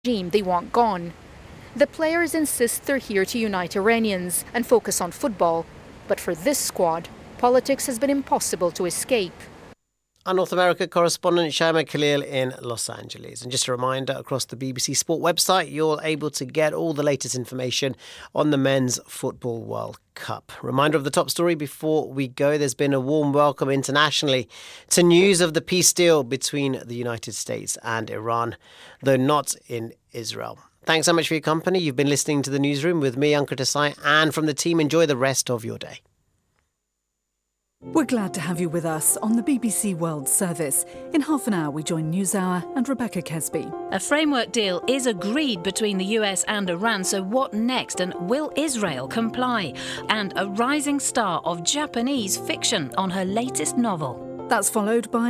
regime they want gone. The players insist they're here to unite Iranians and focus on football. But for this squad, politics has been impossible to escape. Our North America correspondent Shaima Khalil in Los Angeles. And just a reminder, across the BBC Sport website, you're able to get all the latest information on the Men's Football World Cup. Reminder of the top story before we go. There's been a warm welcome internationally to news of the peace deal between the United States and Iran, though not in Israel. Thanks so much for your company. You've been listening to The Newsroom with me, Ankar Desai, and from the team. Enjoy the rest of your day. We're glad to have you with us on the BBC World Service. In half an hour, we join NewsHour and Rebecca Kesby. A framework deal is agreed between the US and Iran, so what next? And will Israel comply? And a rising star of Japanese fiction on her latest novel. That's followed by